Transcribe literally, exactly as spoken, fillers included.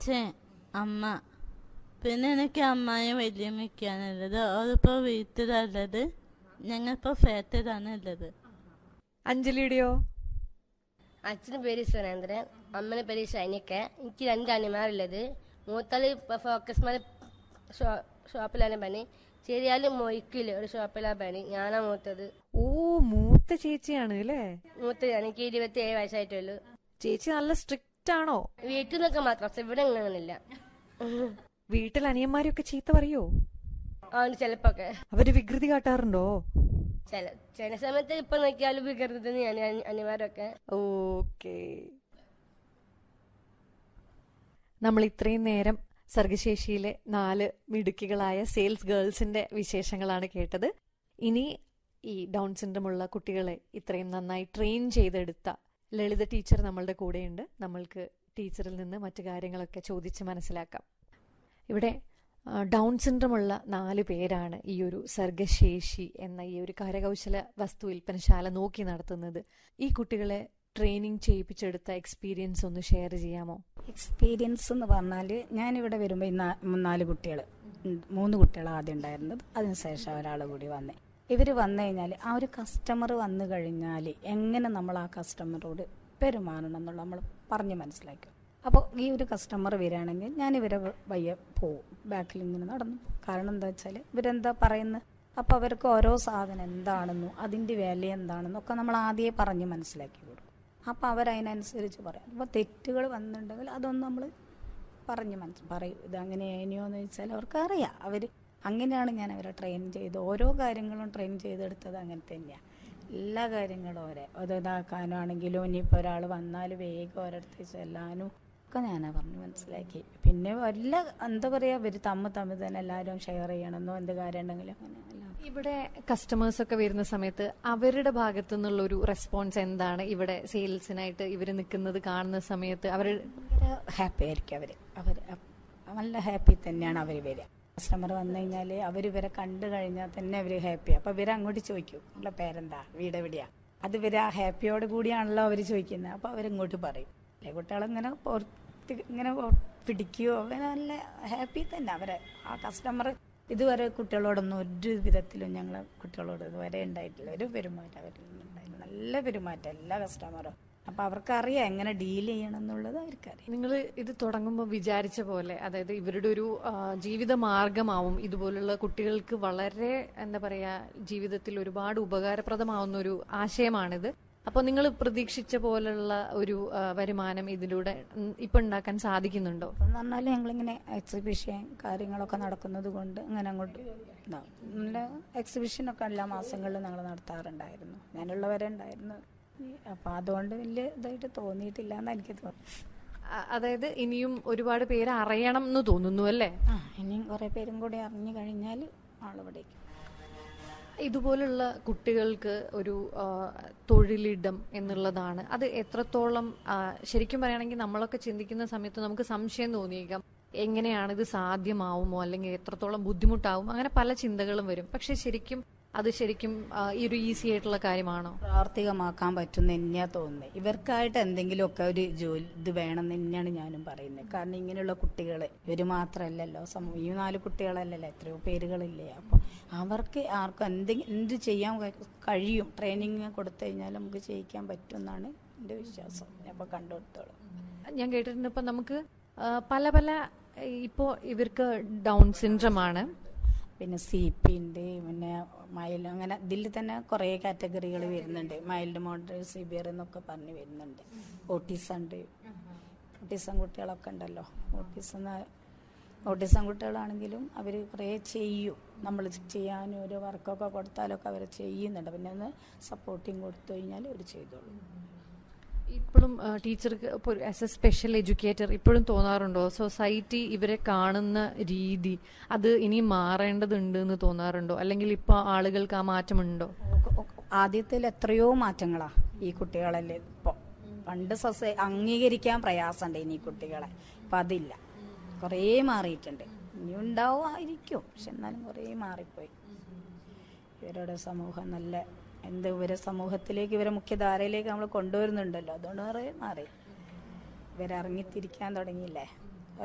അച്ഛൻ, അമ്മ, പിന്നെ എനിക്ക് അമ്മായും വലിയമ്മയ്ക്കാണുള്ളത്. അവരിപ്പോൾ വീട്ടിലുള്ളത്. ഞങ്ങളിപ്പോൾ ഫ്ലാറ്റിലാണ് ഉള്ളത്. അഞ്ജലിയുടെയോ? അച്ഛന് പേര് സുരേന്ദ്രൻ, അമ്മയുടെ പേര് ഷൈനിക്ക. എനിക്ക് രണ്ട് അനിമാരുള്ളത്. മൂത്താള് ഇപ്പോൾ ഫോക്കസ് മാൽ ഷോപ്പിലാണ് പണി. ചെറിയാല് മൊയ്ക്കില് ഒരു ഷോപ്പിലാണ് പണി. ഞാനാ മൂത്തത്. ഓ, മൂത്ത ചേച്ചിയാണ് അല്ലേ? മൂത്തത് എനിക്ക് ഇരുപത്തി ഏഴ് വയസ്സായിട്ടുള്ളൂ. ചേച്ചി നല്ല സ്ട്രിക്റ്റ് ആണോ? വീട്ടിൽ നിന്നൊക്കെ മാത്രം, ഇവിടെ അങ്ങനെയൊന്നുമില്ല. വീട്ടിൽ അനിയന്മാരൊക്കെ ചീത്ത പറയോ? അതുകൊണ്ട് ചിലപ്പോക്കെ അവര് വികൃതി കാട്ടാറുണ്ടോ? ചില ചില സമയത്ത് ഇപ്പൊ നോക്കിയാലും വികൃതി ഞാൻ അനിമാരൊക്കെ. ഓക്കേ. നമ്മൾ ഇത്രയും നേരം സർഗശേഷിയിലെ നാല് മിടുക്കികളായ സെയിൽസ് ഗേൾസിന്റെ വിശേഷങ്ങളാണ് കേട്ടത്. ഇനി ഈ ഡൗൺ സിൻഡ്രോം ഉള്ള കുട്ടികളെ ഇത്രയും നന്നായി ട്രെയിൻ ചെയ്തെടുത്ത ലളിത ടീച്ചർ നമ്മളുടെ കൂടെയുണ്ട്. നമ്മൾക്ക് ടീച്ചറിൽ നിന്ന് മറ്റു കാര്യങ്ങളൊക്കെ ചോദിച്ച് മനസ്സിലാക്കാം. ഇവിടെ ഡൗൺ സിൻഡ്രോം ഉള്ള നാല് പേരാണ് ഈ ഒരു സർഗശേഷി എന്ന ഈ ഒരു കരകൗശല വസ്തു വിൽപ്പനശാല നോക്കി നടത്തുന്നത്. ഈ കുട്ടികളെ ട്രെയിനിങ് ചെയ്യിപ്പിച്ചെടുത്ത എക്സ്പീരിയൻസ് ഒന്ന് ഷെയർ ചെയ്യാമോ? എക്സ്പീരിയൻസ് എന്ന് പറഞ്ഞാൽ ഞാനിവിടെ വരുമ്പോൾ ഈ നാല് കുട്ടികൾ മൂന്ന് കുട്ടികൾ ആദ്യം ഉണ്ടായിരുന്നത്. അതിനുശേഷം ഒരാൾ കൂടി വന്നേ. ഇവർ വന്നു കഴിഞ്ഞാൽ ആ ഒരു കസ്റ്റമർ വന്നു കഴിഞ്ഞാൽ എങ്ങനെ നമ്മൾ ആ കസ്റ്റമറോട് പെരുമാറണം എന്നുള്ള നമ്മൾ പറഞ്ഞ് മനസ്സിലാക്കും. അപ്പോൾ ഈ ഒരു കസ്റ്റമർ വരികയാണെങ്കിൽ ഞാൻ ഇവരെ വയ്യ പോവും, ബാക്കിൽ ഇങ്ങനെ നടന്നു. കാരണം എന്താ വെച്ചാൽ ഇവരെന്താ പറയുന്നത്, അപ്പോൾ അവർക്ക് ഓരോ സാധനം എന്താണെന്നും അതിൻ്റെ വില എന്താണെന്നൊക്കെ നമ്മൾ ആദ്യമേ പറഞ്ഞ് മനസ്സിലാക്കി കൊടുക്കും. അപ്പോൾ അവരതിനനുസരിച്ച് പറയാം. അപ്പോൾ തെറ്റുകൾ വന്നിട്ടുണ്ടെങ്കിൽ അതൊന്നും നമ്മൾ പറഞ്ഞ് മനസ്സ് പറയും. ഇതങ്ങനെ ഏനിയോ എന്ന് ചോദിച്ചാൽ അവർക്ക് അറിയാം. അവർ അങ്ങനെയാണ് ഞാൻ അവരെ ട്രെയിൻ ചെയ്ത് ഓരോ കാര്യങ്ങളും ട്രെയിൻ ചെയ്തെടുത്തത് അങ്ങനെ തന്നെയാണ്. എല്ലാ കാര്യങ്ങളും ഓരോ അത് ഇതാക്കാനാണെങ്കിലും ഇനിയിപ്പോൾ ഒരാൾ വന്നാൽ വേഗം ഓരോരുത്തർ ചെല്ലാനും ഒക്കെ ഞാനാ പറഞ്ഞ് മനസ്സിലാക്കി. പിന്നെ എല്ലാ എന്താ പറയുക, ഇവർ തമ്മിൽ തമ്മിൽ തന്നെ എല്ലാവരും ഷെയർ ചെയ്യണമെന്നോ എന്ത് കാര്യം ഉണ്ടെങ്കിലും അങ്ങനെ എല്ലാം. ഇവിടെ കസ്റ്റമേഴ്സ് ഒക്കെ വരുന്ന സമയത്ത് അവരുടെ ഭാഗത്തു നിന്നുള്ള ഒരു റെസ്പോൺസ് എന്താണ്? ഇവിടെ സെയിൽസിനായിട്ട് ഇവർ നിൽക്കുന്നത് കാണുന്ന സമയത്ത് അവർ ഹാപ്പി ആയിരിക്കും. അവർ അവർ നല്ല ഹാപ്പി തന്നെയാണ് അവർ വരിക. കസ്റ്റമർ വന്നു കഴിഞ്ഞാൽ അവർ ഇവരെ കണ്ടു കഴിഞ്ഞാൽ തന്നെ അവർ ഹാപ്പിയാണ്. അപ്പോൾ ഇവരെ അങ്ങോട്ട് ചോദിക്കും, നിങ്ങളുടെ പേരെന്താ, വീട് എവിടെയാണ്? അത് ഇവർ ആ ഹാപ്പിയോട് കൂടിയാണല്ലോ അവർ ചോദിക്കുന്നത്. അപ്പോൾ അവരിങ്ങോട്ട് പറയും. അല്ലെ കുട്ടികളിങ്ങനെ ഇങ്ങനെ പിടിക്കുകയോ അങ്ങനെ നല്ല ഹാപ്പി തന്നെ അവരെ. ആ കസ്റ്റമർ ഇതുവരെ കുട്ടികളോടൊന്നും ഒരു വിധത്തിലും ഞങ്ങൾ കുട്ടികളോട് ഇതുവരെ ഉണ്ടായിട്ടില്ല. ഒരു പെരുമാറ്റം അവരിൽ നിന്നുണ്ടായില്ല. നല്ല പെരുമാറ്റം എല്ലാ കസ്റ്റമറും. അപ്പം അവർക്കറിയാം എങ്ങനെ ഡീൽ ചെയ്യണം എന്നുള്ളത് അവർക്കറിയാം. നിങ്ങൾ ഇത് തുടങ്ങുമ്പോൾ വിചാരിച്ച പോലെ, അതായത് ഇവരുടെ ഒരു ജീവിത മാർഗമാവും ഇതുപോലുള്ള കുട്ടികൾക്ക് വളരെ എന്താ പറയാ ജീവിതത്തിൽ ഒരുപാട് ഉപകാരപ്രദമാവുന്ന ഒരു ആശയമാണിത്. അപ്പോൾ നിങ്ങൾ പ്രതീക്ഷിച്ച പോലുള്ള ഒരു വരുമാനം ഇതിലൂടെ ഇപ്പൊ ഉണ്ടാക്കാൻ സാധിക്കുന്നുണ്ടോ? എന്ന് പറഞ്ഞാൽ ഞങ്ങളിങ്ങനെ എക്സിബിഷൻ കാര്യങ്ങളൊക്കെ നടക്കുന്നത് കൊണ്ട് അങ്ങനെ അങ്ങോട്ട് നല്ല എക്സിബിഷനൊക്കെ എല്ലാ മാസങ്ങളിലും ഞങ്ങൾ നടത്താറുണ്ടായിരുന്നു. ഞാനുള്ളവരെ ഉണ്ടായിരുന്നു. അപ്പൊ അതുകൊണ്ട് വലിയ ഇതായിട്ട് തോന്നിയിട്ടില്ല എന്ന് എനിക്ക് തോന്നുന്നു. അതായത് ഇനിയും ഒരുപാട് പേര് അറിയണം എന്ന് തോന്നുന്നു അല്ലേ? ആ, ഇനിയും കുറെ പേരും കൂടി അറിഞ്ഞു കഴിഞ്ഞാൽ ആളിവിടേക്ക്. ഇതുപോലുള്ള കുട്ടികൾക്ക് ഒരു തൊഴിലിടം എന്നുള്ളതാണ്. അത് എത്രത്തോളം ശരിക്കും പറയുകയാണെങ്കിൽ നമ്മളൊക്കെ ചിന്തിക്കുന്ന സമയത്ത് നമുക്ക് സംശയം തോന്നിയേക്കാം, എങ്ങനെയാണ് ഇത് സാധ്യമാവുമോ, അല്ലെങ്കിൽ എത്രത്തോളം ബുദ്ധിമുട്ടാവും, അങ്ങനെ പല ചിന്തകളും വരും. പക്ഷെ ശരിക്കും അത് ശരിക്കും ഈ ഒരു ഈസി ആയിട്ടുള്ള കാര്യമാണോ? പ്രാവർത്തികമാക്കാൻ പറ്റുന്ന തന്നെയാ തോന്നുന്നത്. ഇവർക്കായിട്ട് എന്തെങ്കിലുമൊക്കെ ഒരു ജോലി ഇത് വേണം തന്നെയാണ് ഞാനും പറയുന്നത്. കാരണം ഇങ്ങനെയുള്ള കുട്ടികൾ ഇവർ മാത്രമല്ലല്ലോ, സമൂഹം ഈ നാല് കുട്ടികളല്ലല്ലോ, എത്രയോ പേരുകളില്ലേ. അപ്പോൾ അവർക്ക് ആർക്കും എന്തെങ്കിലും എന്ത് ചെയ്യാൻ കഴിയും. ട്രെയിനിങ് കൊടുത്തു കഴിഞ്ഞാൽ നമുക്ക് ചെയ്യിക്കാൻ പറ്റും എന്നാണ് എൻ്റെ വിശ്വാസം. അപ്പോൾ കണ്ടുകൊടുത്തോളാം. ഞാൻ കേട്ടിട്ടുണ്ട് ഇപ്പം നമുക്ക് പല പല ഇപ്പോൾ ഇവർക്ക് ഡൗൺ സിൻഡ്രോം ആണ്, പിന്നെ സി പി ഉണ്ട്, പിന്നെ മൈൽഡ്, അങ്ങനെ ഇതിൽ തന്നെ കുറേ കാറ്റഗറികൾ വരുന്നുണ്ട്. മൈൽഡ്, മോഡറേറ്റ്, സിവിയർ എന്നൊക്കെ പറഞ്ഞ് വരുന്നുണ്ട്. ഓട്ടിസം ഉണ്ട്, ഓട്ടിസം കുട്ടികളൊക്കെ ഉണ്ടല്ലോ. ഓട്ടിസം ഓട്ടിസം കുട്ടികളാണെങ്കിലും അവർ കുറേ ചെയ്യും. നമ്മൾ ചെയ്യാനും ഒരു വർക്കൊക്കെ കൊടുത്താലൊക്കെ അവർ ചെയ്യുന്നുണ്ട്. പിന്നെ ഒന്ന് സപ്പോർട്ടിങ് കൊടുത്തു കഴിഞ്ഞാൽ അവർ ചെയ്തോളൂ. ഇപ്പോഴും ടീച്ചർക്ക് ഇപ്പോൾ ആസ് എ സ്പെഷ്യൽ എഡ്യൂക്കേറ്റർ ഇപ്പോഴും തോന്നാറുണ്ടോ സൊസൈറ്റി ഇവരെ കാണുന്ന രീതി അത് ഇനി മാറേണ്ടതുണ്ട് എന്ന് തോന്നാറുണ്ടോ? അല്ലെങ്കിൽ ഇപ്പോൾ ആളുകൾക്ക് ആ മാറ്റമുണ്ടോ? ആദ്യത്തിൽ എത്രയോ മാറ്റങ്ങളാ ഈ കുട്ടികളല്ലേ. ഇപ്പോൾ പണ്ട് സൊസൈ അംഗീകരിക്കാൻ പ്രയാസമുണ്ട് ഇനി കുട്ടികളെ. അപ്പം അതില്ല, കുറേ മാറിയിട്ടുണ്ട്. ഇനി ഉണ്ടാവുമായിരിക്കും, പക്ഷെ എന്നാലും കുറേ മാറിപ്പോയി. ഇവരുടെ സമൂഹം നല്ല എന്ത് ഇവരെ സമൂഹത്തിലേക്ക് ഇവരെ മുഖ്യധാരയിലേക്ക് നമ്മൾ കൊണ്ടുവരുന്നുണ്ടല്ലോ. അതുകൊണ്ട് കുറേ മാറി, ഇവരിറങ്ങിത്തിരിക്കാൻ തുടങ്ങിയില്ലേ.